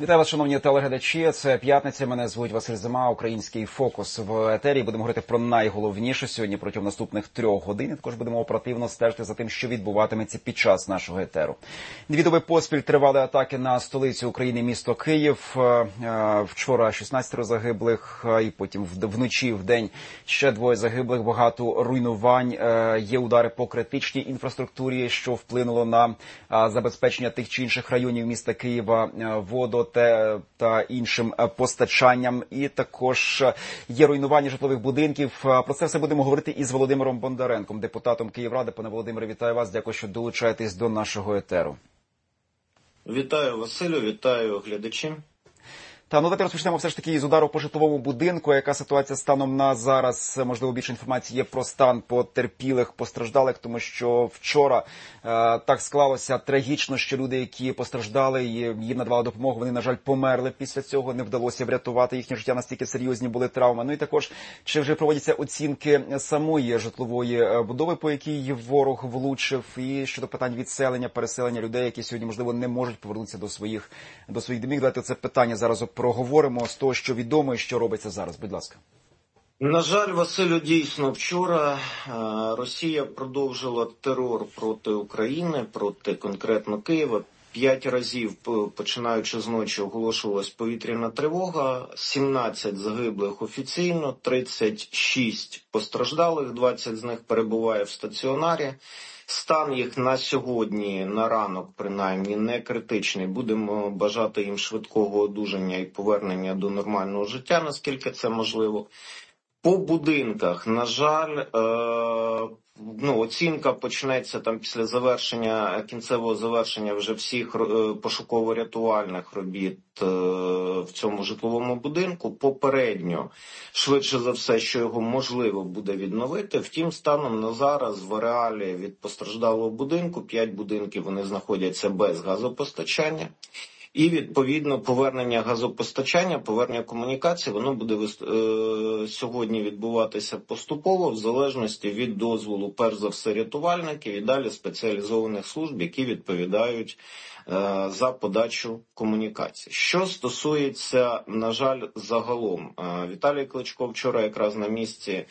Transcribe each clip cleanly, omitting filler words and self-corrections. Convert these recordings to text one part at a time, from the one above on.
Вітаю вас, шановні телеглядачі. Це п'ятниця. Мене звуть Василь Зима. Український фокус в етері. Будемо говорити про найголовніше сьогодні протягом наступних 3 годин. Також будемо оперативно стежити за тим, що відбуватиметься під час нашого етеру. 2 доби поспіль тривали атаки на столицю України, місто Київ. Вчора 16 загиблих, і потім вночі, вдень ще 2 загиблих, багато руйнувань. Є удари по критичній інфраструктурі, що вплинуло на забезпечення тих чи інших районів міста Києва та іншим постачанням. І також є руйнування житлових будинків. Про це все будемо говорити із Володимиром Бондаренком, депутатом Київради. Пане Володимире, вітаю вас. Дякую, що долучаєтесь до нашого етеру. Вітаю, Василю, вітаю глядачі. Давайте розпочнемо все ж таки із удару по житловому будинку. Яка ситуація станом на зараз? Можливо, більше інформації є про стан потерпілих, постраждалих, тому що вчора так склалося трагічно, що люди, які постраждали, їм надавали допомогу, вони, на жаль, померли після цього, не вдалося врятувати їхнє життя, настільки серйозні були травми. Ну і також, чи вже проводяться оцінки самої житлової будови, по якій ворог влучив, і щодо питань відселення, переселення людей, які сьогодні, можливо, не можуть повернутися до своїх домів. Давайте це питання зараз проговоримо з того, що відомо і що робиться зараз. Будь ласка. На жаль, Василю, дійсно, вчора Росія продовжила терор проти України, проти конкретно Києва. 5 разів, починаючи з ночі, оголошувалась повітряна тривога, 17 загиблих офіційно, 36 постраждалих, 20 з них перебуває в стаціонарі. Стан їх на сьогодні, на ранок принаймні, не критичний. Будемо бажати їм швидкого одужання і повернення до нормального життя, наскільки це можливо. По будинках, на жаль, оцінка почнеться там після кінцевого завершення вже всіх пошуково-рятувальних робіт в цьому житловому будинку. Попередньо, швидше за все, що його можливо буде відновити. Втім, станом на зараз в ареалі від постраждалого будинку 5 будинків, вони знаходяться без газопостачання. І, відповідно, повернення газопостачання, повернення комунікації, воно буде сьогодні відбуватися поступово, в залежності від дозволу, перш за все, рятувальників і далі спеціалізованих служб, які відповідають за подачу комунікацій. Що стосується, на жаль, загалом, Віталій Кличко вчора якраз на місці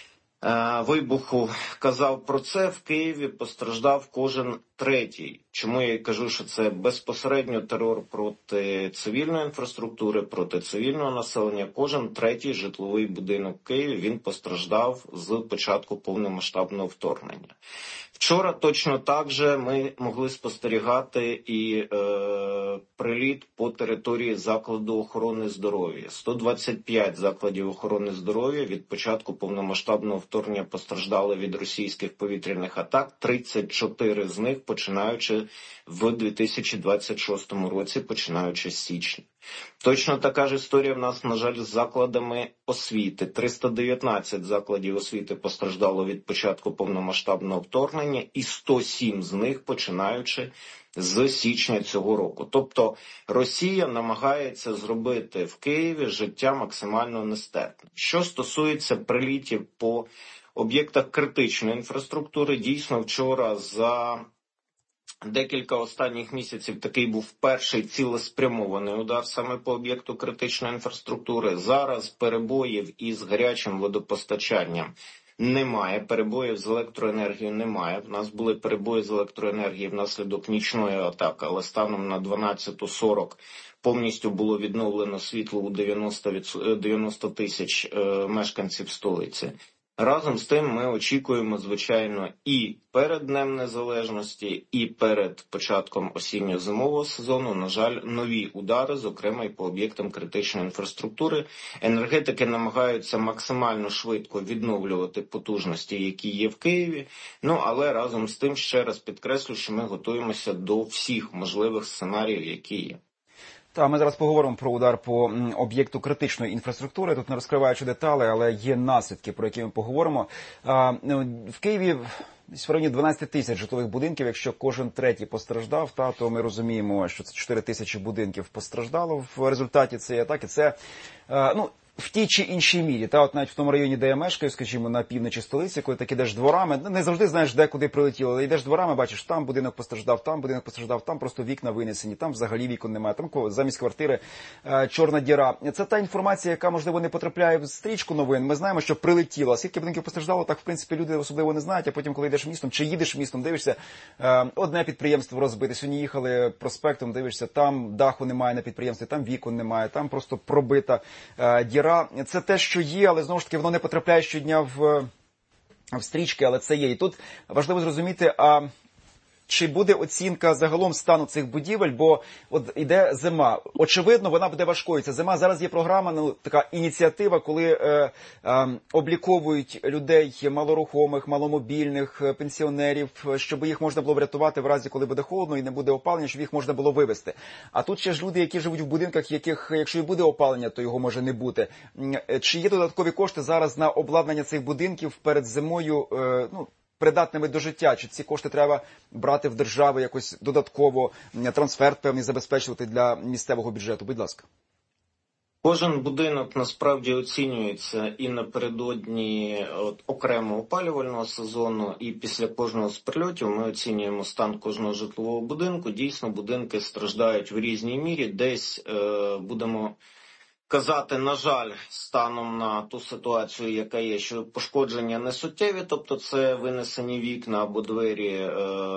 вибуху казав про це. В Києві постраждав кожен третій. Чому я кажу, що це безпосередньо терор проти цивільної інфраструктури, проти цивільного населення. Кожен третій житловий будинок в Києві, він постраждав з початку повномасштабного вторгнення. Вчора точно так же ми могли спостерігати і приліт по території закладу охорони здоров'я. 125 закладів охорони здоров'я від початку повномасштабного вторгнення постраждали від російських повітряних атак. 34 з них починаючи в 2026 році, починаючи з січня. Точно така ж історія в нас, на жаль, з закладами освіти. 319 закладів освіти постраждало від початку повномасштабного вторгнення і 107 з них починаючи з січня цього року. Тобто Росія намагається зробити в Києві життя максимально нестерпним. Що стосується прилітів по об'єктах критичної інфраструктури, дійсно вчора за декілька останніх місяців такий був перший цілеспрямований удар саме по об'єкту критичної інфраструктури. Зараз перебоїв із гарячим водопостачанням немає, перебоїв з електроенергією немає. В нас були перебої з електроенергією внаслідок нічної атаки, але станом на 12:40 повністю було відновлено світло у 90 тисяч мешканців столиці. Разом з тим ми очікуємо, звичайно, і перед Днем Незалежності, і перед початком осінньо-зимового сезону, на жаль, нові удари, зокрема і по об'єктам критичної інфраструктури. Енергетики намагаються максимально швидко відновлювати потужності, які є в Києві. Але разом з тим, ще раз підкреслю, що ми готуємося до всіх можливих сценаріїв, які є. Ми зараз поговоримо про удар по об'єкту критичної інфраструктури. Тут не розкриваючи деталі, але є наслідки, про які ми поговоримо. В Києві в районі 12 тисяч житлових будинків. Якщо кожен третій постраждав, то ми розуміємо, що це 4 тисячі будинків постраждало в результаті цієї атаки. Це, в тій чи іншій мірі, та от навіть в тому районі, де я мешкаю, скажімо, на півночі столиці, коли так ідеш дворами, не завжди знаєш, де куди прилетіло, але йдеш дворами, бачиш, там будинок постраждав, там просто вікна винесені, там взагалі вікон немає, там замість квартири чорна діра. Це та інформація, яка, можливо, не потрапляє в стрічку новин. Ми знаємо, що прилетіло. А скільки будинків постраждало, так, в принципі, люди особливо не знають, а потім, коли йдеш містом, чи їдеш містом, дивишся, одне підприємство розбите. Сьогодні їхали проспектом, дивишся, там даху немає на підприємстві, там вікон немає, там просто пробита діра. Це те, що є, але знову ж таки воно не потрапляє щодня в стрічки, але це є. І тут важливо зрозуміти, чи буде оцінка загалом стану цих будівель, бо от іде зима. Очевидно, вона буде важкою. Ця зима, зараз є програма, така ініціатива, коли обліковують людей малорухомих, маломобільних, пенсіонерів, щоб їх можна було врятувати в разі, коли буде холодно і не буде опалення, щоб їх можна було вивезти. А тут ще ж люди, які живуть в будинках, яких, якщо і буде опалення, то його може не бути. Чи є додаткові кошти зараз на обладнання цих будинків перед зимою, придатними до життя? Чи ці кошти треба брати в держави якось додатково, трансфер певний забезпечувати для місцевого бюджету? Будь ласка. Кожен будинок насправді оцінюється і напередодні окремого опалювального сезону, і після кожного з прильотів ми оцінюємо стан кожного житлового будинку. Дійсно, будинки страждають в різній мірі. Десь будемо казати, на жаль, станом на ту ситуацію, яка є, що пошкодження не суттєві, тобто це винесені вікна або двері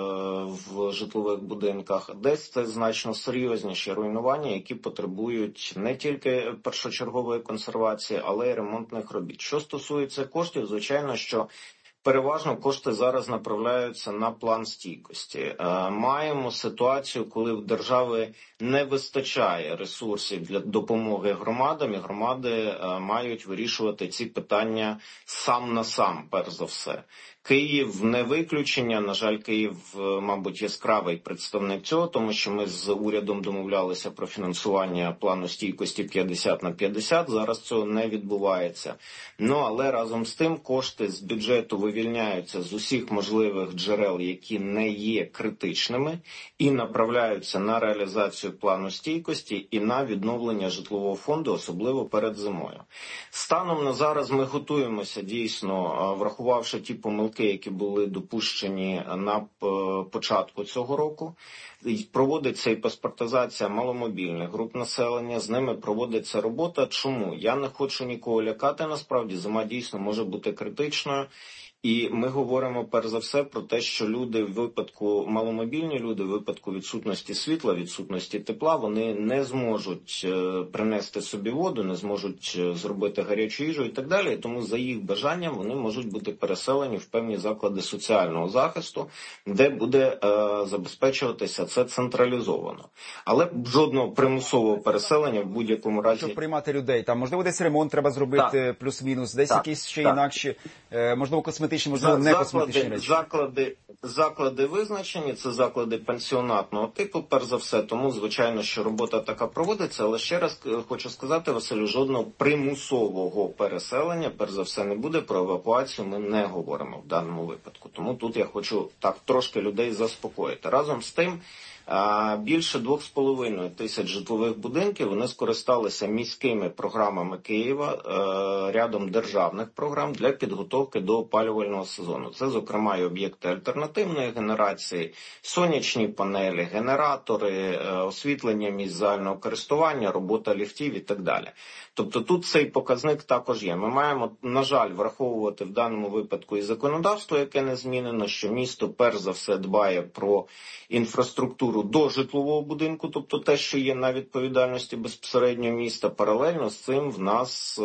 в житлових будинках. Десь це значно серйозніші руйнування, які потребують не тільки першочергової консервації, але й ремонтних робіт. Що стосується коштів, звичайно, що переважно кошти зараз направляються на план стійкості. Маємо ситуацію, коли в держави не вистачає ресурсів для допомоги громадам, і громади мають вирішувати ці питання сам на сам, перш за все. Київ не виключення, на жаль, Київ, мабуть, яскравий представник цього, тому що ми з урядом домовлялися про фінансування плану стійкості 50/50, зараз цього не відбувається. Але разом з тим кошти з бюджету вивільняються з усіх можливих джерел, які не є критичними, і направляються на реалізацію плану стійкості і на відновлення житлового фонду, особливо перед зимою. Станом на зараз ми готуємося дійсно, врахувавши ті помилки, які були допущені на початку цього року. Проводиться і паспортизація маломобільних груп населення, з ними проводиться робота. Чому? Я не хочу нікого лякати, насправді, зима дійсно може бути критичною. І ми говоримо перш за все про те, що люди в випадку, маломобільні люди в випадку відсутності світла, відсутності тепла, вони не зможуть принести собі воду, не зможуть зробити гарячу їжу і так далі. І тому за їх бажанням вони можуть бути переселені в певні заклади соціального захисту, де буде забезпечуватися це централізовано. Але жодного примусового переселення в будь-якому разі. Щоб приймати людей, там можливо десь ремонт треба зробити, плюс-мінус, десь якісь ще інакші, можливо, косметичні, можливо, не косметичні речі. Заклади визначені, це заклади пансіонатного типу, перш за все, тому, звичайно, що робота така проводиться, але ще раз хочу сказати, Василю, жодного примусового переселення, перш за все, не буде, про евакуацію ми не говоримо в даному випадку, тому тут я хочу так трошки людей заспокоїти. Разом з тим, більше 2,5 тисяч житлових будинків, вони скористалися міськими програмами Києва, рядом державних програм для підготовки до опалювального сезону. Це, зокрема, і об'єкти альтернативної генерації, сонячні панелі, генератори, освітлення місць загального користування, робота ліфтів і так далі. Тобто тут цей показник також є. Ми маємо, на жаль, враховувати в даному випадку і законодавство, яке не змінено, що місто перш за все дбає про інфраструктуру до житлового будинку, тобто те, що є на відповідальності безпосередньо міста. Паралельно з цим в нас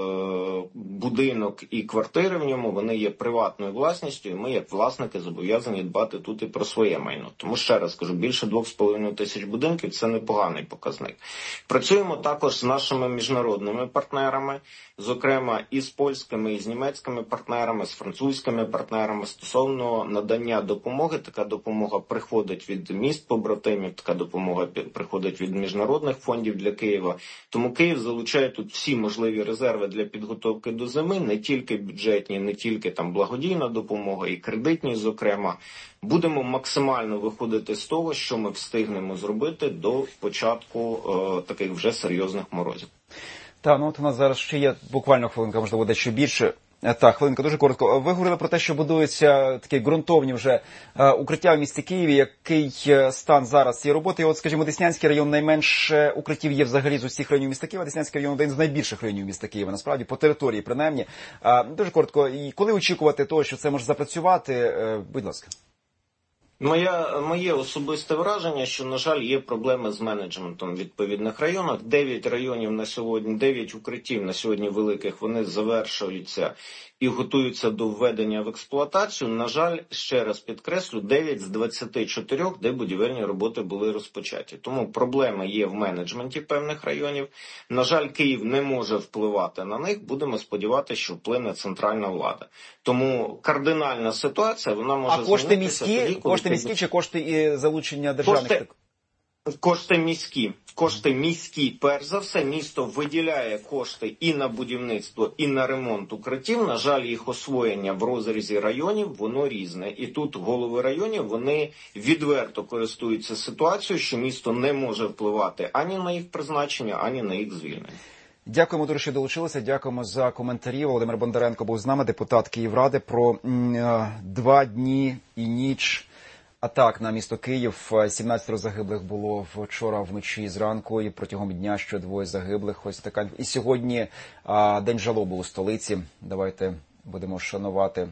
будинок і квартири в ньому, вони є приватною власністю, і ми, як власники, зобов'язані дбати тут і про своє майно. Тому, ще раз кажу, більше 2,5 тисяч будинків – це непоганий показник. Працюємо також з нашими міжнародними партнерами, зокрема і з польськими, і з німецькими партнерами, з французькими партнерами стосовно надання допомоги. Така допомога приходить від міст побратимів, така допомога приходить від міжнародних фондів для Києва. Тому Київ залучає тут всі можливі резерви для підготовки до зими, не тільки бюджетні, не тільки там благодійна допомога, і кредитні, зокрема. Будемо максимально виходити з того, що ми встигнемо зробити до початку таких вже серйозних морозів. Так, ну от у нас зараз ще є буквально хвилинка, можливо, дещо більше. Так, хвилинка, дуже коротко. Ви говорили про те, що будуються такі ґрунтовні вже укриття в місті Києві. Який стан зараз цієї роботи? І от, скажімо, Деснянський район найменше укриттів є взагалі з усіх районів міста Києва. Деснянський район один з найбільших районів міста Києва, насправді, по території, принаймні. Дуже коротко, і коли очікувати того, що це може запрацювати? Будь ласка. Моє особисте враження, що, на жаль, є проблеми з менеджментом в відповідних районах. 9 районів на сьогодні, 9 укриттів на сьогодні великих, вони завершуються і готуються до введення в експлуатацію. На жаль, ще раз підкреслю, 9 з 24, де будівельні роботи були розпочаті. Тому проблеми є в менеджменті певних районів. На жаль, Київ не може впливати на них. Будемо сподіватися, що вплине центральна влада. Тому кардинальна ситуація, вона може змінитися. Кошти міські чи кошти і залучення державних? Кошти міські, перш за все, місто виділяє кошти і на будівництво, і на ремонт укриттів. На жаль, їх освоєння в розрізі районів, воно різне. І тут голови районів, вони відверто користуються ситуацією, що місто не може впливати ані на їх призначення, ані на їх звільнення. Дякуємо дуже, що долучилися. Дякуємо за коментарі. Володимир Бондаренко був з нами, депутат Київради, про 2 дні і ніч атак на місто Київ. 17 загиблих було вчора вночі зранку, і протягом дня ще 2 загиблих. Ось така. І сьогодні день жалоби у столиці. Давайте будемо шанувати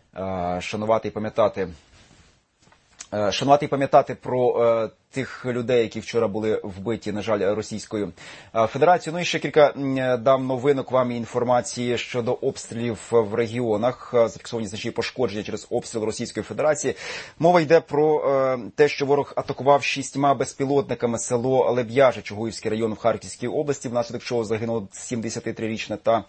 і пам'ятати. Шанувати і пам'ятати про тих людей, які вчора були вбиті, на жаль, Російською Федерацією. Ну і ще кілька дам новинок вам і інформації щодо обстрілів в регіонах. Зафіксовані значні пошкодження через обстріл Російської Федерації. Мова йде про те, що ворог атакував 6 безпілотниками село Леб'яже, Чугуївський район в Харківській області, внаслідок чого загинула 73-річна та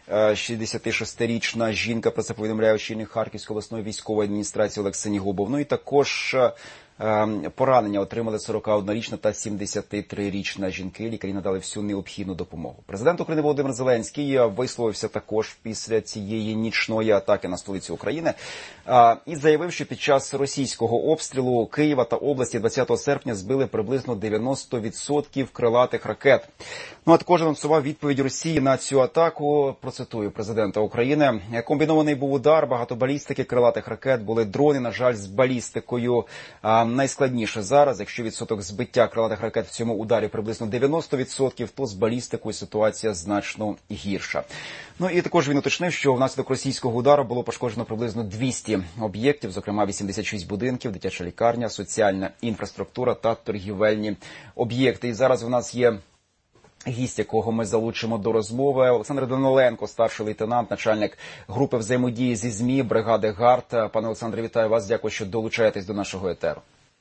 66-річна жінка. Про це повідомляє очільник Харківської обласної військової адміністрації Олег Синігубов. Ну і також поранення отримали 41-річна та 73-річна жінки. Лікарі надали всю необхідну допомогу. Президент України Володимир Зеленський висловився також після цієї нічної атаки на столицю України і заявив, що під час російського обстрілу Києва та області 20 серпня збили приблизно 90% крилатих ракет. Ну а також анонсував відповідь Росії на цю атаку. Процитую президента України. Комбінований був удар, багато балістики, крилатих ракет, були дрони, на жаль, з балістикою. Найскладніше зараз, якщо відсоток збиття крилатих ракет в цьому ударі приблизно 90%, то з балістикою ситуація значно гірша. Ну і також він уточнив, що внаслідок російського удару було пошкоджено приблизно 200 об'єктів, зокрема 86 будинків, дитяча лікарня, соціальна інфраструктура та торгівельні об'єкти. І зараз в нас є гість, якого ми залучимо до розмови. Олександр Даниленко, старший лейтенант, начальник групи взаємодії зі ЗМІ бригади ГАРД. Пане Олександре, вітаю вас. Дякую, що долучаєтесь до нашого етеру.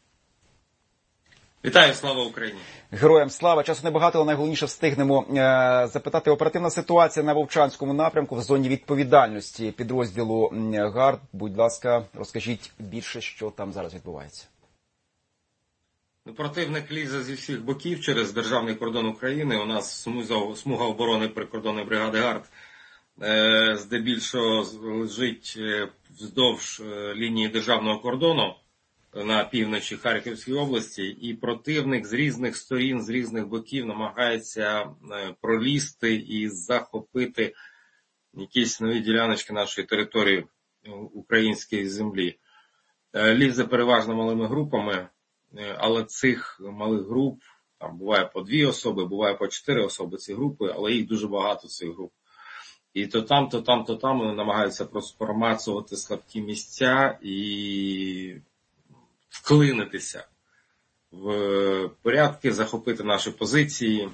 Вітаю, слава Україні. Героям слава. Часу небагато, але найголовніше встигнемо запитати. Оперативна ситуація на Вовчанському напрямку в зоні відповідальності підрозділу ГАРД. Будь ласка, розкажіть більше, що там зараз відбувається. Противник лізе зі всіх боків через державний кордон України. У нас смуга оборони прикордонної бригади ГАРД здебільшого лежить вздовж лінії державного кордону на півночі Харківської області, і противник з різних сторін, з різних боків намагається пролізти і захопити якісь нові діляночки нашої території української землі. Лізе переважно малими групами, але цих малих груп, там буває по 2 особи, буває по 4 особи ці групи, але їх дуже багато цих груп. І то там вони намагаються просто промацувати слабкі місця і вклинитися в порядки, захопити наші позиції.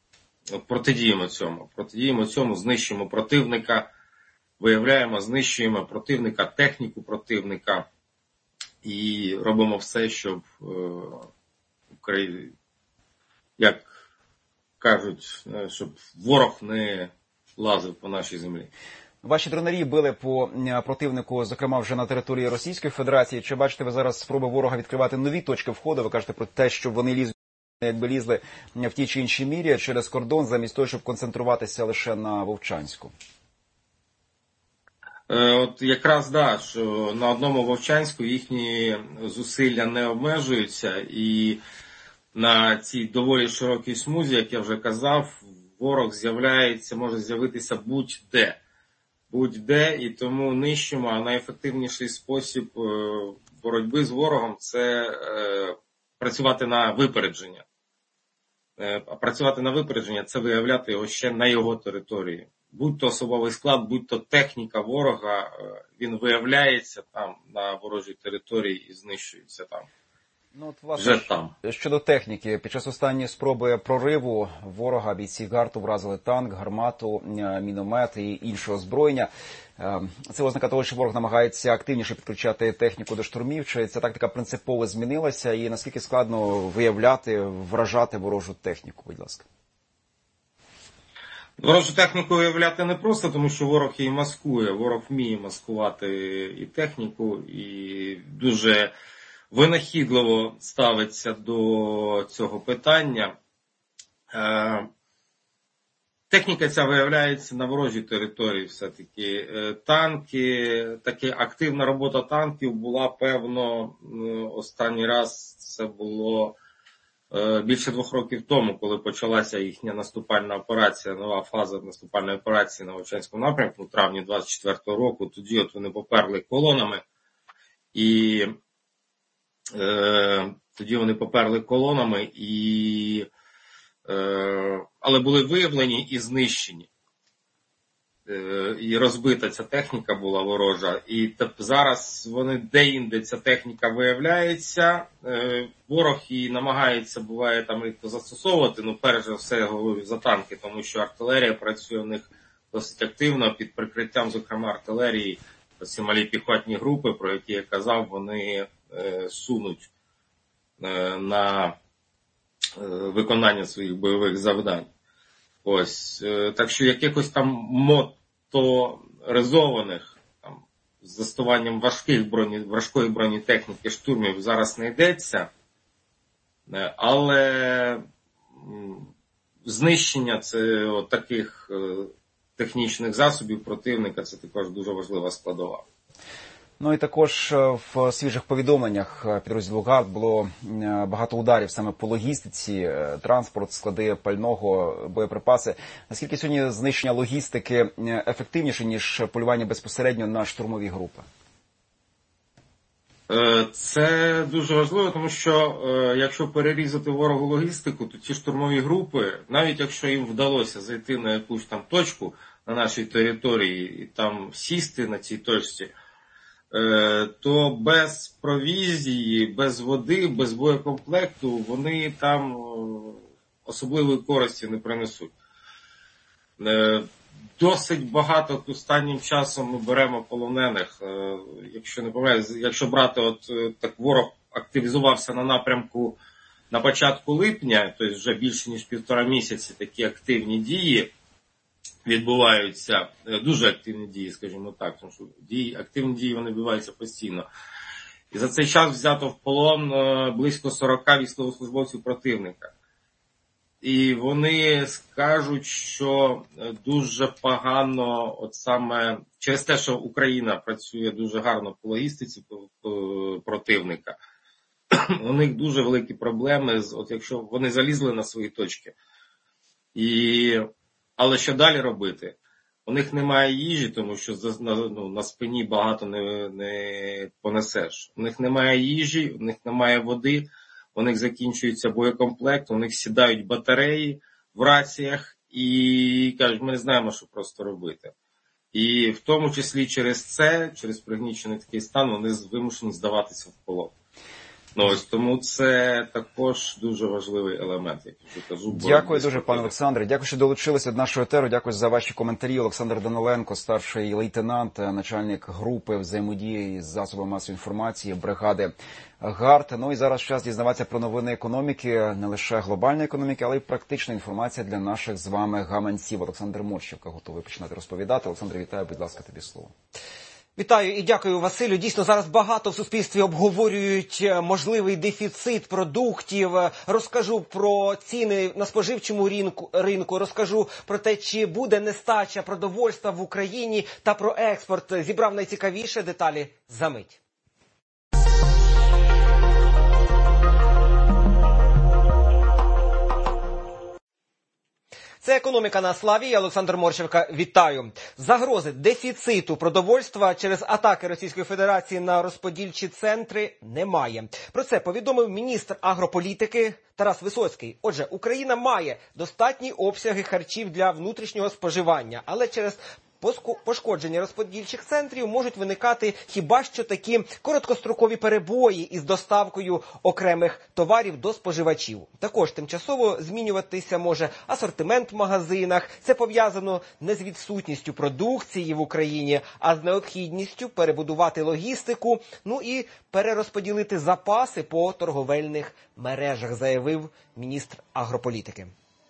Протидіємо цьому, знищуємо противника, виявляємо, знищуємо противника, техніку противника і робимо все, щоб як кажуть, щоб ворог не лазив по нашій землі. Ваші дронарі били по противнику, зокрема вже на території Російської Федерації. Чи бачите ви зараз спроби ворога відкривати нові точки входу? Ви кажете про те, що вони лізли в тій чи іншій мірі через кордон, замість того, щоб концентруватися лише на Вовчанську. От якраз, що на одному Вовчанську їхні зусилля не обмежуються, і на цій доволі широкій смузі, як я вже казав, ворог з'являється, може з'явитися будь-де, і тому нищимо, а найефективніший спосіб боротьби з ворогом – це працювати на випередження. А працювати на випередження – це виявляти його ще на його території. Будь-то особовий склад, будь-то техніка ворога, він виявляється там на ворожій території і знищується там. Ну, от, власне, вже там. Щодо техніки, під час останньої спроби прориву ворога бійці ГАРДу вразили танк, гармату, міномет і інше озброєння. Це ознака того, що ворог намагається активніше підключати техніку до штурмів. Чи ця тактика принципово змінилася і наскільки складно виявляти, вражати ворожу техніку, будь ласка? Ворожу техніку виявляти не просто, тому що ворог її маскує. Ворог вміє маскувати і техніку, і дуже винахідливо ставиться до цього питання. Техніка ця виявляється на ворожій території все-таки. Танки, така активна робота танків була, певно, останній раз це було більше 2 років тому, коли почалася їхня наступальна операція, нова фаза наступальної операції на Вовчанському напрямку, в травні 24-го року. Тоді от вони поперли колонами, але були виявлені і знищені. І розбита ця техніка була ворожа. І зараз вони де-інде ця техніка виявляється. Ворог її намагається, буває, там рідко застосовувати. Ну, перш за все, я говорю за танки, тому що артилерія працює в них досить активно. Під прикриттям, зокрема, артилерії, ці малі піхотні групи, про які я казав, вони сунуть на виконання своїх бойових завдань. Ось, так що якихось там моторизованих там, з застосуванням важкої бронетехніки штурмів зараз не йдеться, але знищення таких технічних засобів противника – це також дуже важлива складова. Ну і також в свіжих повідомленнях підрозділу ГАРД було багато ударів саме по логістиці, транспорт, склади пального, боєприпаси. Наскільки сьогодні знищення логістики ефективніше, ніж полювання безпосередньо на штурмові групи? Це дуже важливо, тому що якщо перерізати ворогу логістику, то ці штурмові групи, навіть якщо їм вдалося зайти на якусь там точку на нашій території і там сісти на цій точці, то без провізії, без води, без боєкомплекту вони там особливої користі не принесуть. Досить багато останнім часом ми беремо полонених. Якщо не помиляюсь, якщо брати, так ворог активізувався на напрямку на початку липня, тобто вже більше ніж 1,5 місяці такі активні дії відбуваються, дуже активні дії, скажімо так, тому що активні дії вони відбуваються постійно. І за цей час взято в полон близько 40 військовослужбовців противника. І вони скажуть, що дуже погано, от саме через те, що Україна працює дуже гарно по логістиці противника, у них дуже великі проблеми, якщо вони залізли на свої точки. Але що далі робити? У них немає їжі, тому що на спині багато не понесеш. У них немає їжі, у них немає води, у них закінчується боєкомплект, у них сідають батареї в раціях і кажуть, ми не знаємо, що просто робити. І в тому числі через пригнічений такий стан, вони вимушені здаватися в полон. Тому це також дуже важливий елемент, як я вже кажу. Дякую дуже, пане Олександре. Дякую, що долучилися до нашого етеру. Дякую за ваші коментарі. Олександр Даниленко, старший лейтенант, начальник групи взаємодії з засобами масової інформації бригади ГАРД. Ну і зараз час дізнаватися про новини економіки, не лише глобальної економіки, але й практична інформація для наших з вами гаманців. Олександр Мощівка готовий починати розповідати. Олександр, вітаю, будь ласка, тобі слово. Вітаю і дякую, Василю. Дійсно, зараз багато в суспільстві обговорюють можливий дефіцит продуктів. Розкажу про ціни на споживчому ринку, розкажу про те, чи буде нестача продовольства в Україні та про експорт. Зібрав найцікавіше деталі за мить. Це «Економіка на славі». Я Олександр Морчевка. Вітаю. Загрози дефіциту продовольства через атаки Російської Федерації на розподільчі центри немає. Про це повідомив міністр агрополітики Тарас Висоцький. Отже, Україна має достатні обсяги харчів для внутрішнього споживання, але через пошкодження розподільчих центрів можуть виникати хіба що такі короткострокові перебої із доставкою окремих товарів до споживачів. Також тимчасово змінюватися може асортимент в магазинах. Це пов'язано не з відсутністю продукції в Україні, а з необхідністю перебудувати логістику, і перерозподілити запаси по торговельних мережах, заявив міністр агрополітики.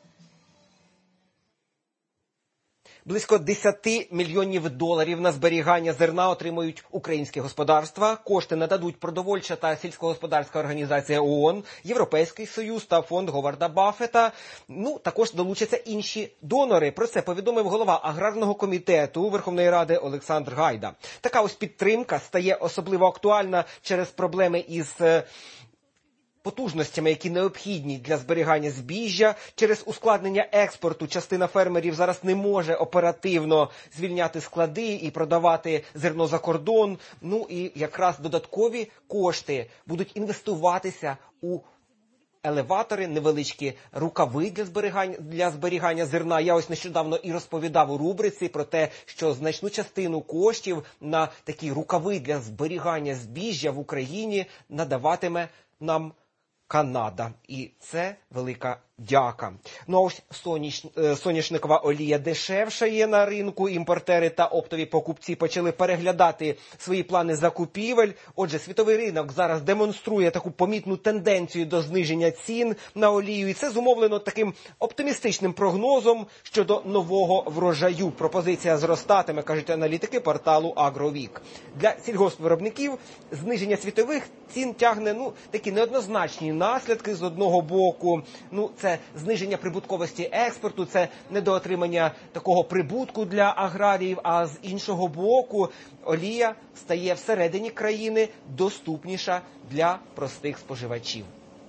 Близько 10 мільйонів доларів на зберігання зерна отримують українські господарства. Кошти нададуть продовольча та сільськогосподарська організація ООН, Європейський Союз та фонд Говарда Баффета. Також долучаться інші донори. Про це повідомив голова Аграрного комітету Верховної Ради Олександр Гайда. Така ось підтримка стає особливо актуальна через проблеми із потужностями, які необхідні для зберігання збіжжя. Через ускладнення експорту частина фермерів зараз не може оперативно звільняти склади і продавати зерно за кордон. І якраз додаткові кошти будуть інвестуватися у елеватори, невеличкі рукави для зберігання зерна. Я ось нещодавно і розповідав у рубриці про те, що значну частину коштів на такі рукави для зберігання збіжжя в Україні надаватиме нам Канада. І це велика дяка. А ось соняшникова олія дешевшає на ринку. Імпортери та оптові покупці почали переглядати свої плани закупівель. Отже, світовий ринок зараз демонструє таку помітну тенденцію до зниження цін на олію. І це зумовлено таким оптимістичним прогнозом щодо нового врожаю. Пропозиція зростатиме, кажуть аналітики порталу Агровік. Для сільгоспвиробників зниження світових цін тягне такі неоднозначні наслідки з одного боку. Це зниження прибутковості експорту, це недоотримання такого прибутку для аграріїв, а з іншого боку олія стає всередині країни доступніша для простих споживачів.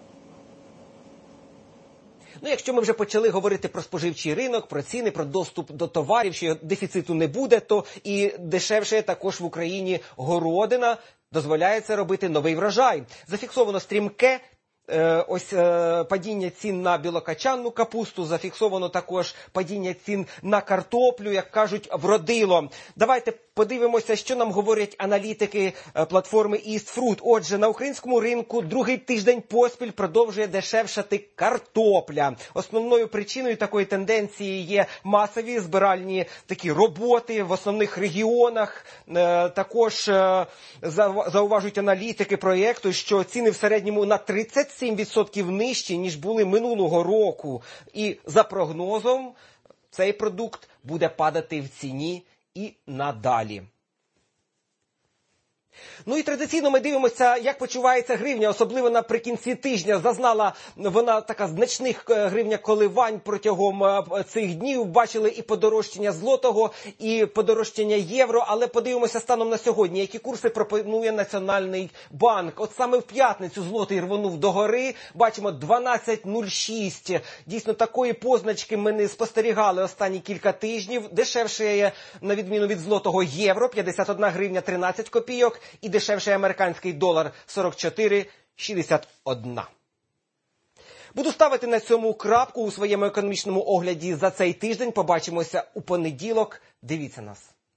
Якщо ми вже почали говорити про споживчий ринок, про ціни, про доступ до товарів, що дефіциту не буде, то і дешевше також в Україні городина дозволяє це робити новий врожай. Зафіксовано стрімке падіння цін на білокачанну капусту, зафіксовано також падіння цін на картоплю, як кажуть, вродило. Давайте подивимося, що нам говорять аналітики платформи EastFruit. Отже, на українському ринку другий тиждень поспіль продовжує дешевшати картопля. Основною причиною такої тенденції є масові збиральні такі роботи в основних регіонах. Також зауважують аналітики проєкту, що ціни в середньому на 37% нижчі, ніж були минулого року. І за прогнозом цей продукт буде падати в ціні і надалі. І традиційно ми дивимося, як почувається гривня, особливо наприкінці тижня. Зазнала вона така значних гривня коливань протягом цих днів. Бачили і подорожчання злотого, і подорожчання євро. Але подивимося станом на сьогодні, які курси пропонує Національний банк. От саме в п'ятницю злотий рвонув догори. Бачимо 12.06. Дійсно, такої позначки ми не спостерігали останні кілька тижнів. Дешевше, на відміну від злотого, євро 51 гривня 13 копійок. І дешевший американський долар 44,61. Буду ставити на цьому крапку у своєму економічному огляді за цей тиждень. Побачимося у понеділок. Дивіться нас.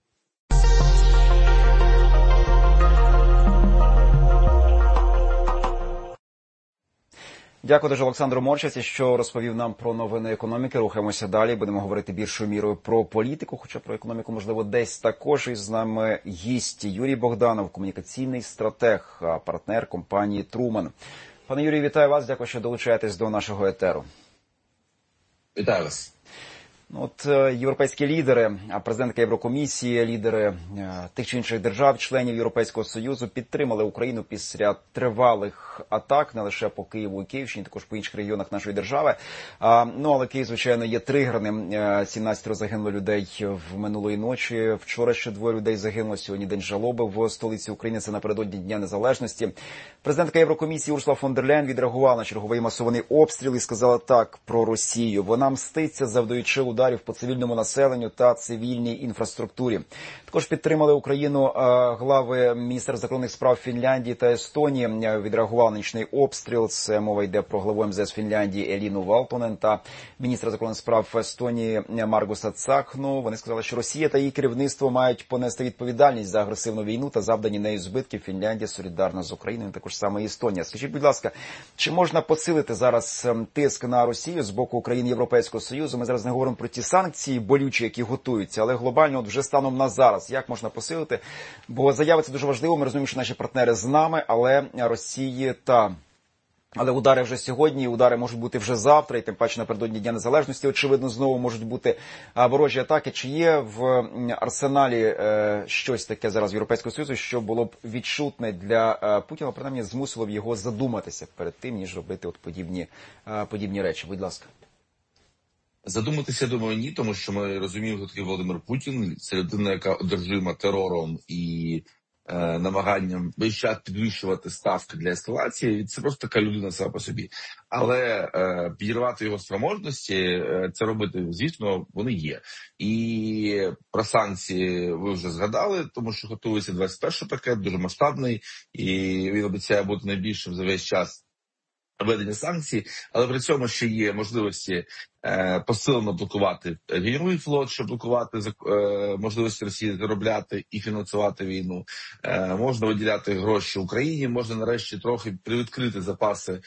Дякую дуже Олександру Морчевці, що розповів нам про новини економіки. Рухаємося далі, будемо говорити більшою мірою про політику, хоча про економіку, можливо, десь також. Із нами гість Юрій Богданов, комунікаційний стратег, партнер компанії Труман. Пане Юрію, вітаю вас, дякую, що долучаєтесь до нашого етеру. Вітаю вас. Європейські лідери, президентка Єврокомісії, лідери тих чи інших держав, членів Європейського Союзу підтримали Україну після тривалих атак не лише по Києву і Київщині, також по інших регіонах нашої держави. Але Київ, звичайно, є тригерним. 17 загинуло людей в минулої ночі. Вчора ще 2 людей загинуло. Сьогодні день жалоби в столиці України. Це напередодні Дня Незалежності. Президентка Єврокомісії Урсула фон дер Ляєн відреагувала на черговий масований обстріл і сказала так про Росію. Вона мститься, завдаючи ударів по цивільному населенню та цивільній інфраструктурі. Також підтримали Україну глави Міністерств закордонних справ Фінляндії та Естонії. Відреагував на нічний обстріл. Це мова йде про главу МЗС Фінляндії Еліну Валтонен та міністра закордонних справ Естонії Маргуса Цахну. Вони сказали, що Росія та її керівництво мають понести відповідальність за агресивну війну та завдані нею збитки. Фінляндія солідарна з Україною, також саме Естонія. Скажіть, будь ласка, чи можна посилити зараз тиск на Росію з боку України і Європейського Союзу? Ми зараз не говоримо про ті санкції болючі, які готуються, але глобально вже станом на зараз. Як можна посилити? Бо заяви це дуже важливо. Ми розуміємо, що наші партнери з нами, але Росії Але удари вже сьогодні, удари можуть бути вже завтра, і тим паче напередодні Дня Незалежності, очевидно, знову можуть бути ворожі атаки. Чи є в арсеналі щось таке зараз в Європейського Союзу, що було б відчутне для Путіна, принаймні змусило б його задуматися перед тим, ніж робити подібні речі? Будь ласка. Задуматися, думаю, ні, тому що ми розуміємо, хто такий Володимир Путін. Це людина, яка одержима терором і намаганням весь час підвищувати ставки для ескалації. Це просто така людина сама по собі. Але підірвати його спроможності, це робити, звісно, вони є. І про санкції ви вже згадали, тому що готується 21-й пакет, дуже масштабний, і він обіцяє бути найбільшим за весь час введення санкцій, але при цьому ще є можливості посилено блокувати гірний флот, щоб блокувати можливості Росії заробляти і фінансувати війну. Можна виділяти гроші Україні, можна нарешті трохи привідкрити запаси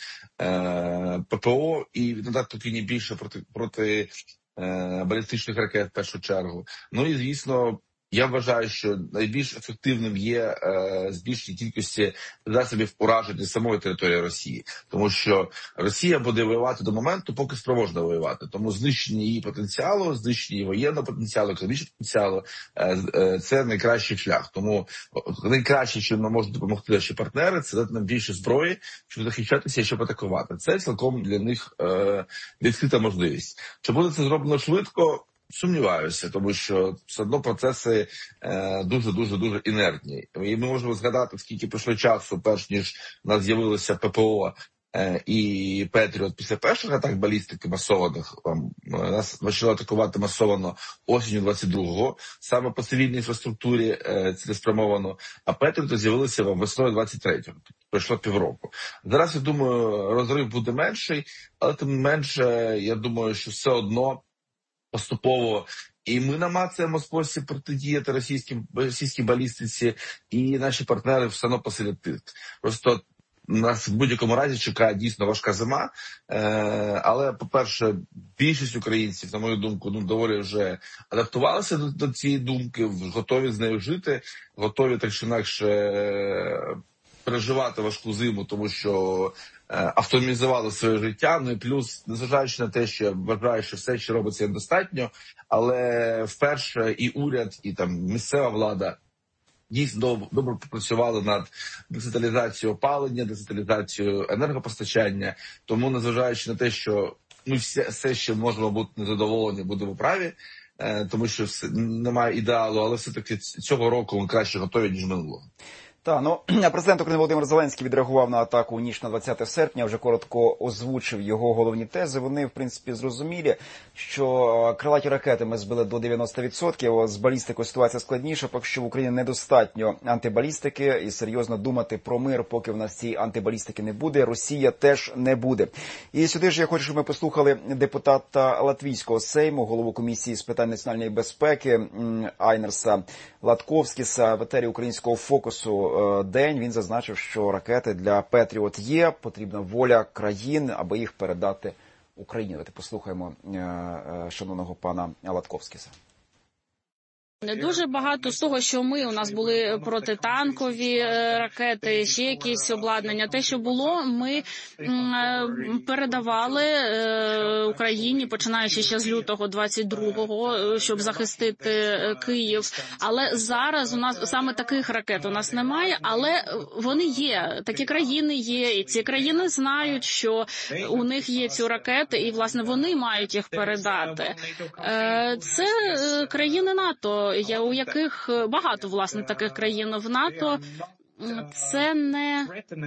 ППО і надати Україні більше проти балістичних ракет в першу чергу. Ну і, звісно, я вважаю, що найбільш ефективним є збільшення кількості засобів ураження самої території Росії. Тому що Росія буде воювати до моменту, поки спроможна воювати. Тому знищення її потенціалу, знищення її воєнного потенціалу, економічного потенціалу – це найкращий шлях. Тому найкраще, що нам можуть допомогти наші партнери, це дати нам більше зброї, щоб захищатися і щоб атакувати. Це цілком для них відкрита можливість. Чи буде це зроблено швидко? Сумніваюся, тому що все одно процеси дуже інертні. І ми можемо згадати, скільки пройшло часу, перш ніж у нас з'явилося ППО і Петріот після перших атак балістики масованих. Нас почали атакувати масовано осінню 22-го, саме по цивільній інфраструктурі цілеспрямовано, а Петріоти з'явилися весною 23-го. Пройшло півроку. Зараз, я думаю, розрив буде менший, але тим менше, я думаю, що все одно поступово і ми намацаємо спосіб протидіяти російській балістиці, і наші партнери все одно посилять тиск. Просто нас в будь-якому разі чекає дійсно важка зима, але, по-перше, більшість українців, на мою думку, доволі вже адаптувалися до цієї думки, готові з нею жити, готові так чи інакше переживати важку зиму, тому що автоматизували своє життя. Ну і плюс, незважаючи на те, що я вважаю, що все, що робиться, недостатньо, але вперше і уряд, і там місцева влада дійсно добре попрацювали над децентралізацією опалення, децентралізацією енергопостачання. Тому, незважаючи на те, що ми все ще можемо бути незадоволені, будемо праві, тому що немає ідеалу, але все-таки цього року ми краще готові, ніж минулого. Президент України Володимир Зеленський відреагував на атаку у ніч на 20 серпня, вже коротко озвучив його головні тези. Вони, в принципі, зрозумілі, що крилаті ракети ми збили до 90%, з балістикою ситуація складніша, поки що в Україні недостатньо антибалістики, і серйозно думати про мир, поки в нас цієї антибалістики не буде, Росія теж не буде. І сюди ж я хочу, щоб ми послухали депутата Латвійського Сейму, голову комісії з питань національної безпеки Айнерса Латковскіса в етері українського фокусу «День». Він зазначив, що ракети для Петріот є, потрібна воля країн, аби їх передати Україні. Давайте послухаємо шановного пана Латковскіса. Дуже багато з того, що у нас були протитанкові ракети, ще якісь обладнання. Те, що було, ми передавали Україні, починаючи ще з лютого 22-го, щоб захистити Київ. Але зараз у нас саме таких ракет у нас немає, але вони є. Такі країни є, і ці країни знають, що у них є ці ракети, і, власне, вони мають їх передати. Це країни НАТО, у яких багато, власне, таких країн в НАТО. Це не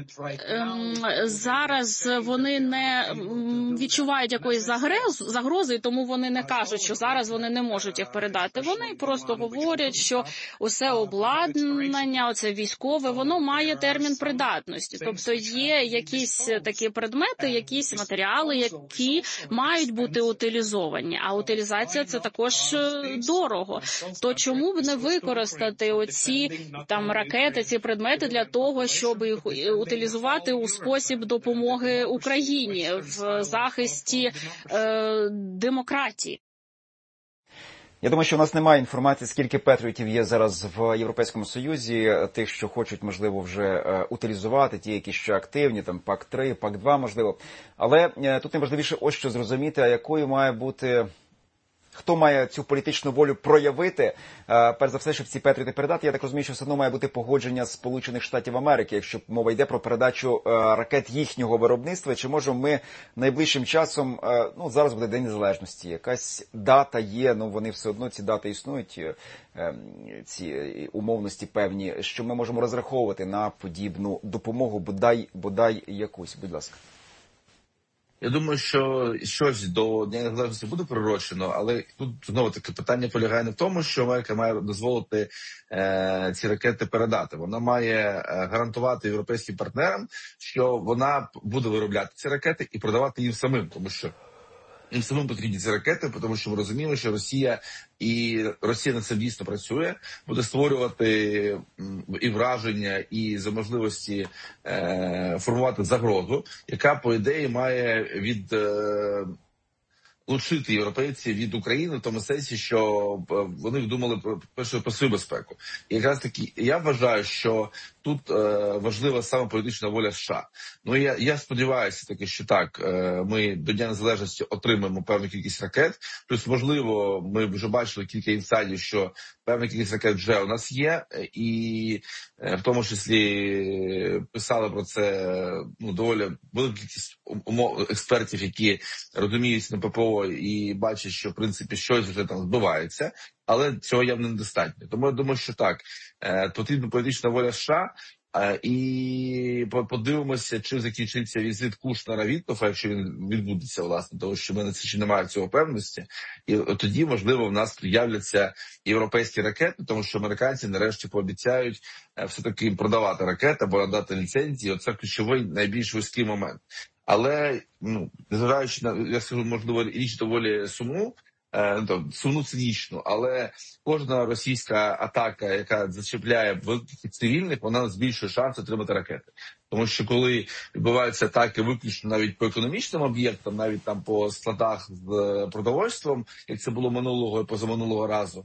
зараз вони не відчувають якоїсь загрози, тому вони не кажуть, що зараз вони не можуть їх передати. Вони просто говорять, що усе обладнання, оце військове, воно має термін придатності. Тобто є якісь такі предмети, якісь матеріали, які мають бути утилізовані. А утилізація – це також дорого. То чому б не використати оці там ракети, ці предмети для того, щоб їх утилізувати у спосіб допомоги Україні в захисті демократії? Я думаю, що у нас немає інформації, скільки патріотів є зараз в Європейському Союзі, тих, що хочуть, можливо, вже утилізувати, ті, які ще активні, там ПАК-3, ПАК-2, можливо. Але тут найважливіше ось що зрозуміти, а якою має бути... Хто має цю політичну волю проявити, перш за все, щоб ці патріоти передати? Я так розумію, що все одно має бути погодження Сполучених Штатів Америки, якщо мова йде про передачу ракет їхнього виробництва. Чи можемо ми найближчим часом, зараз буде День Незалежності, якась дата є, вони все одно, ці дати існують, ці умовності певні, що ми можемо розраховувати на подібну допомогу, бодай якусь, будь ласка. Я думаю, що щось до Дня Незалежності буде пророчено, але тут знову таке питання полягає не в тому, що Америка має дозволити ці ракети передати. Вона має гарантувати європейським партнерам, що вона буде виробляти ці ракети і продавати їм самим, тому що їм самим потрібні ці ракети, тому що ми розуміємо, що Росія над цим дійсно працює, буде створювати і враження, і за можливості формувати загрозу, яка, по ідеї, має лучити європейців від України в тому сенсі, що вони думали про свою безпеку. І якраз таки я вважаю, що тут важлива саме політична воля США. Я сподіваюся таки, що так, ми до Дня Незалежності отримаємо певну кількість ракет. Плюс, можливо, ми вже бачили кілька інсайдів, що певна кількість ракет вже у нас є, і в тому числі писали про це доволі велика кількість експертів, які розуміються на ППО і бачать, що в принципі щось вже там збивається, але цього явно недостатньо. Тому я думаю, що так, потрібна політична воля США, і подивимося, чи закінчиться візит Кушнера Віткофа, якщо він відбудеться, власне, тому що в мене ще немає цього певності. І тоді, можливо, в нас з'являться європейські ракети, тому що американці нарешті пообіцяють все-таки продавати ракети або надати ліцензії. Оце ключовий, найбільш вузький момент. Але, незважаючи на, я скажу, можливо, річ доволі сумну, цинічну, але кожна російська атака, яка зачіпляє великих цивільних, вона збільшує шанс отримати ракети. Тому що коли відбуваються атаки виключно навіть по економічним об'єктам, навіть там по складах з продовольством, як це було минулого і позаминулого разу,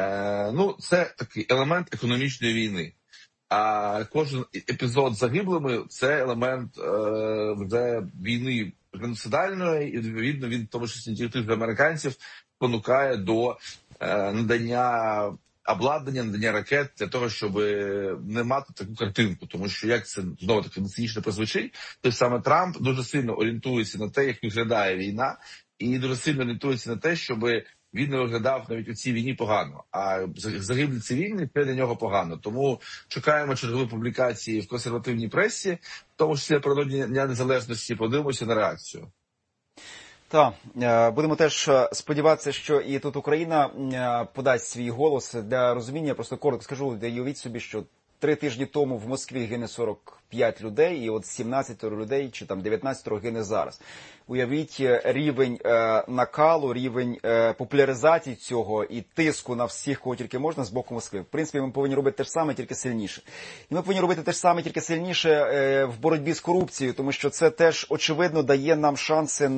це такий елемент економічної війни. А кожен епізод з загиблими – це елемент вже війни геноцидальної, і відповідно він, в тому числі тих американців, спонукає до надання обладнання, надання ракет для того, щоб не мати таку картинку. Тому що, як це знову-таки цинічно прозвучить, то саме Трамп дуже сильно орієнтується на те, як виглядає війна, і дуже сильно орієнтується на те, щоб він не виглядав навіть у цій війні погано, а загиблі цивільні – це для нього погано. Тому чекаємо чергові публікації в консервативній пресі, в тому числі про Дня Незалежності, подивимося на реакцію. Так, будемо теж сподіватися, що і тут Україна подасть свій голос. Для розуміння, просто коротко скажу, уявіть собі, що 3 тижні тому в Москві гине 45 людей, і от 17 людей, чи там 19 гине зараз. Уявіть рівень накалу, рівень популяризації цього і тиску на всіх, кого тільки можна, з боку Москви. В принципі, ми повинні робити те ж саме, тільки сильніше. І ми повинні робити те ж саме, тільки сильніше в боротьбі з корупцією, тому що це теж, очевидно, дає нам шанси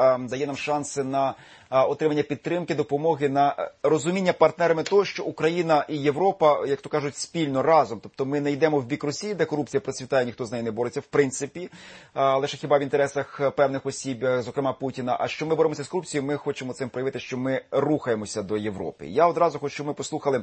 на отримання підтримки, допомоги, на розуміння партнерами того, що Україна і Європа, як то кажуть, спільно, разом. Тобто ми не йдемо в бік Росії, де корупція процвітає, пам'ятаю, ніхто з нею не бореться в принципі, лише хіба в інтересах певних осіб, зокрема Путіна. А що ми боремося з корупцією, ми хочемо цим проявити, що ми рухаємося до Європи. Я одразу хочу, щоб ми послухали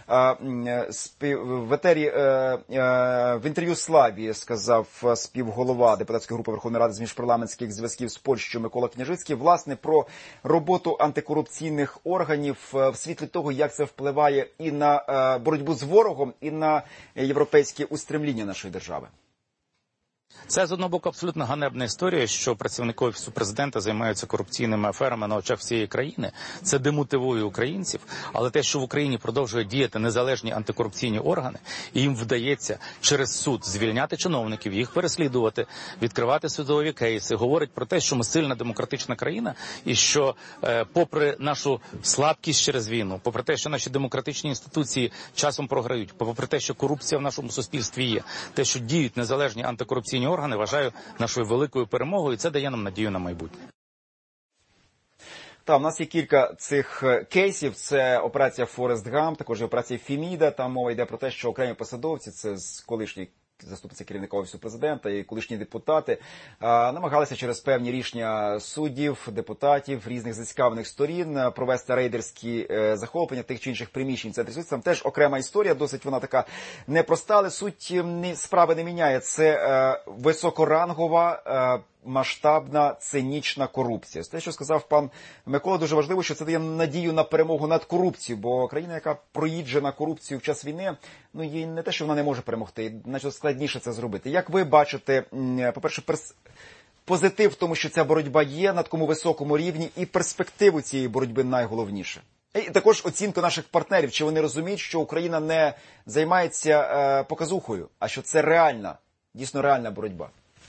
в етері, в інтерв'ю Славі сказав співголова депутатської групи Верховної Ради з міжпарламентських зв'язків з Польщею Микола Княжицький, власне, про роботу антикорупційних органів в світлі того, як це впливає і на боротьбу з ворогом, і на європейське устремління нашої держави. Це, з одного боку, абсолютно ганебна історія, що працівники Офісу Президента займаються корупційними аферами на очах всієї країни. Це демотивує українців, але те, що в Україні продовжують діяти незалежні антикорупційні органи, і їм вдається через суд звільняти чиновників, їх переслідувати, відкривати судові кейси, говорить про те, що ми сильна демократична країна і що, попри нашу слабкість через війну, попри те, що наші демократичні інституції часом програють, попри те, що корупція в нашому суспільстві є, те, що діють незалежні антикорупційні органи, вважаю нашою великою перемогою, і це дає нам надію на майбутнє. Та, у нас є кілька цих кейсів. Це операція Форест Гамп, також і операція Феміда. Там мова йде про те, що окремі посадовці, це колишні заступниця керівника Офісу Президента і колишні депутати, намагалися через певні рішення суддів, депутатів, різних зацікавлених сторін провести рейдерські захоплення тих чи інших приміщень в центрі суду. Там теж окрема історія, досить вона така непроста, але суть справи не міняє. Це високорангова, масштабна, цинічна корупція. Те, що сказав пан Микола, дуже важливо, що це дає надію на перемогу над корупцією, бо країна, яка проїджена корупцією в час війни, ну, їй не те, що вона не може перемогти, значить складніше це зробити. Як ви бачите, по-перше, позитив в тому, що ця боротьба є на такому високому рівні, і перспективу цієї боротьби найголовніше? І також оцінку наших партнерів, чи вони розуміють, що Україна не займається показухою, а що це реальна, дійсно реальна боротьба?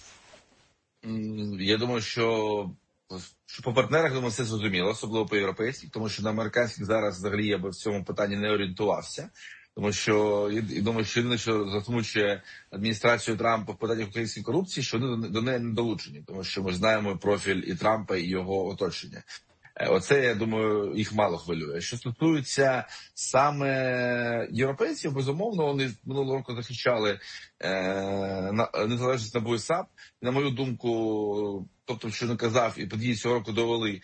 Я думаю, що по партнерах, думаю, все зрозуміло, особливо по європейських, тому що на американських зараз взагалі я би в цьому питанні не орієнтувався. Тому що, я думаю, що єдине, що засмучує адміністрацію Трампа в питаннях української корупції, що вони до неї не долучені, тому що ми знаємо профіль і Трампа, і його оточення. Оце, я думаю, їх мало хвилює. Що стосується саме європейців, безумовно, вони минулого року захищали незалежність НАБУ і САП. На мою думку, тобто, що не казав, і події цього року довели,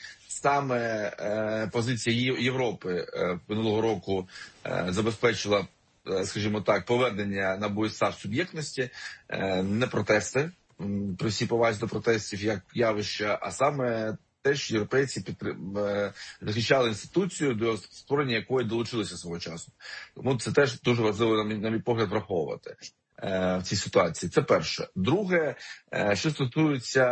саме позиція Європи минулого року забезпечила, скажімо так, повернення НАБУ і САП суб'єктності, не протести, при всій повазі до протестів як явища, а саме те, що європейці захищали інституцію, до створення якої долучилися свого часу. Тому це теж дуже важливо, на мій погляд, враховувати в цій ситуації. Це перше. Друге, що стосується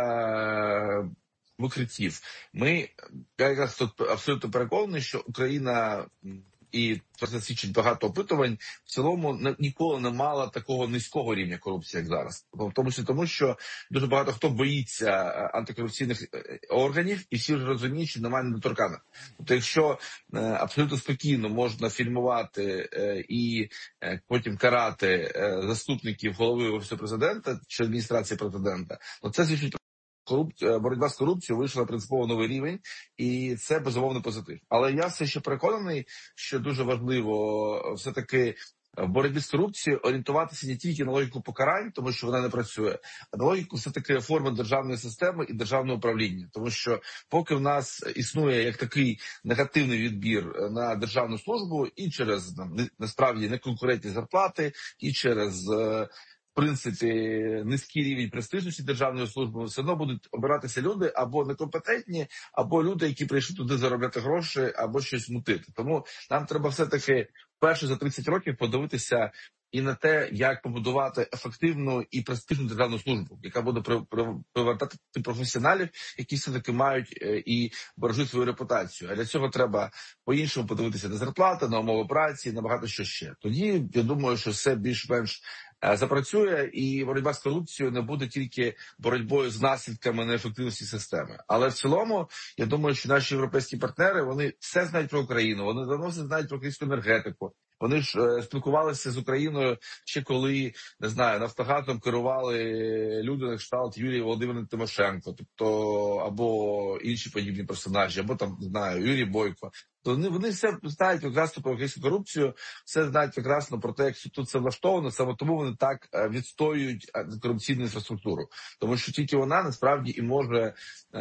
викриттів. Я якраз тут абсолютно переконаний, що Україна, і це свідчить багато опитувань, в цілому ніколи не мала такого низького рівня корупції, як зараз. Тому що дуже багато хто боїться антикорупційних органів, і всі вже розуміють, що немає недоторканих. Тобто, якщо абсолютно спокійно можна фільмувати і потім карати заступників голови Офісу Президента чи адміністрації Президента, то це свідчить боротьба з корупцією вийшла на принципово новий рівень, і це безумовно позитив. Але я все ще переконаний, що дуже важливо все-таки в боротьбі з корупцією орієнтуватися не тільки на логіку покарань, тому що вона не працює, а на логіку все-таки реформи державної системи і державного управління. Тому що поки в нас існує як такий негативний відбір на державну службу і через насправді неконкурентні зарплати, і через в принципі, низький рівень престижності державної служби, все одно будуть обиратися люди або некомпетентні, або люди, які прийшли туди заробляти гроші, або щось мутити. Тому нам треба все-таки вперше за 30 років подивитися і на те, як побудувати ефективну і престижну державну службу, яка буде привертати професіоналів, які все-таки мають і бережуть свою репутацію. А для цього треба по-іншому подивитися на зарплати, на умови праці, на багато що ще. Тоді, я думаю, що все більш-менш запрацює, і боротьба з корупцією не буде тільки боротьбою з наслідками неефективності системи. Але в цілому, я думаю, що наші європейські партнери, вони все знають про Україну, вони давно все знають про українську енергетику. Вони ж спілкувалися з Україною ще коли, не знаю, Нафтогазом керували люди на кшталт Юлії Володимирівни Тимошенко, тобто або інші подібні персонажі, або там, не знаю, Юрій Бойко. То вони все знають прекрасно про корупцію, все знають прекрасно про те, як тут це влаштовано, саме тому вони так відстоюють корупційну інфраструктуру. Тому що тільки вона насправді і може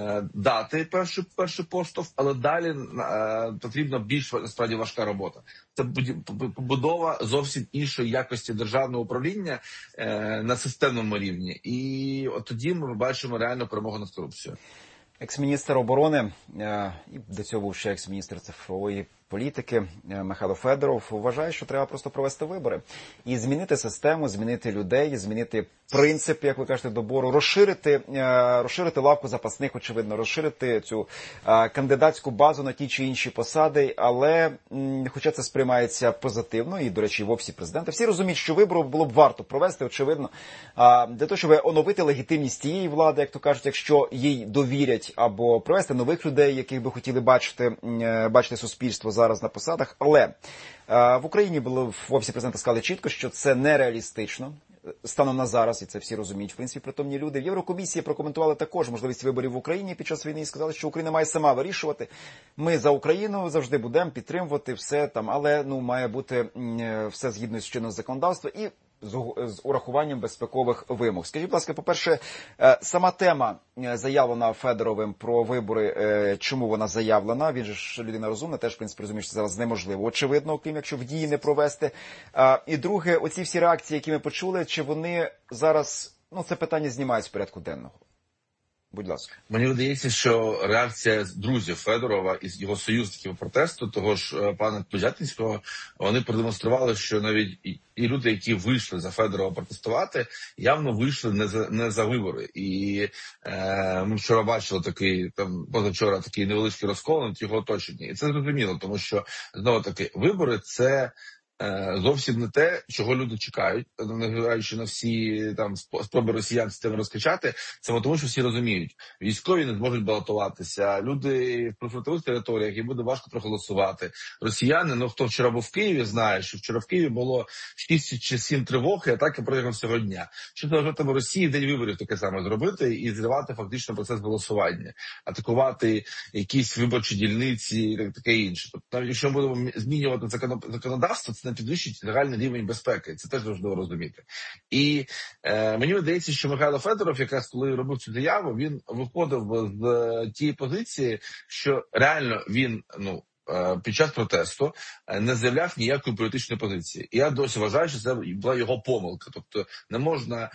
дати перший поштовх, але далі потрібна більш насправді важка робота. Це побудова зовсім іншої якості державного управління на системному рівні. І от тоді ми бачимо реальну перемогу над корупцією. Екс-міністр оборони, і до цього був ще екс-міністр цифрової політики Михайло Федоров вважає, що треба просто провести вибори і змінити систему, змінити людей, змінити принцип, як ви кажете, добору, розширити лавку запасних, очевидно, розширити цю кандидатську базу на ті чи інші посади, але хоча це сприймається позитивно, і, до речі, в Офісі Президента, всі розуміють, що вибори було б варто провести, очевидно, для того, щоб оновити легітимність тієї влади, як то кажуть, якщо їй довірять, або провести нових людей, яких би хотіли бачити суспільство зараз на посадах. Але в Україні в Офісі Президента сказали чітко, що це нереалістично станом на зараз, і це всі розуміють, в принципі, притомні люди. В Єврокомісії прокоментували також можливість виборів в Україні під час війни і сказали, що Україна має сама вирішувати. Ми за Україну завжди будемо підтримувати все там, але має бути все згідно з чинного законодавства і з урахуванням безпекових вимог. Скажіть, будь ласка, по-перше, сама тема заявлена Федоровим про вибори, чому вона заявлена? Він же ж людина розумна, теж, в принципі, розуміє, що це зараз неможливо. Очевидно, окрім якщо в дії не провести. І друге, оці всі реакції, які ми почули, чи вони зараз, це питання знімають з порядку денного? Будь ласка. Мені видається, що реакція друзів Федорова і його союзників протесту, того ж пана Тузятинського, вони продемонстрували, що навіть і люди, які вийшли за Федорова протестувати, явно вийшли не за вибори. І ми вчора бачили позавчора такий невеличкий розкол над його оточенні. І це зрозуміло, тому що, знову-таки, вибори – це зовсім не те, чого люди чекають, незважаючи на всі спроби росіян з цим розкричати. Це тому, що всі розуміють, військові не зможуть балотуватися, люди в прифронтових територіях, їм буде важко проголосувати. Росіяни, хто вчора був в Києві, знає, що вчора в Києві було 6 чи 7 тривог і атаки протягом всього дня. Що заважатиме Росії в день виборів таке саме зробити і зривати фактично процес голосування, атакувати якісь виборчі дільниці і таке інше. Тобто, якщо ми будемо змінювати законодавство, це не підвищить загальний рівень безпеки. Це теж важливо розуміти. І мені видається, що Михайло Федоров, якраз коли робив цю заяву, він виходив з тієї позиції, що реально він, під час протесту не заявляв ніякої політичної позиції. І я досі вважаю, що це була його помилка. Тобто не можна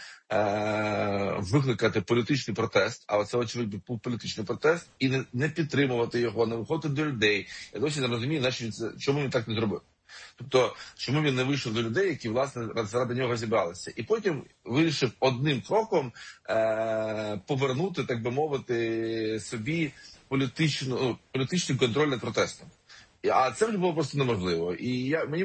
викликати політичний протест, а це, очевидно, був політичний протест, і не підтримувати його, не виходити до людей. Я досі не розумію, чому він так не зробив. Тобто, чому він не вийшов до людей, які, власне, заради нього зібралися. І потім вирішив одним кроком повернути, так би мовити, собі політичний контроль над протестом. А це вже було просто неможливо. І мені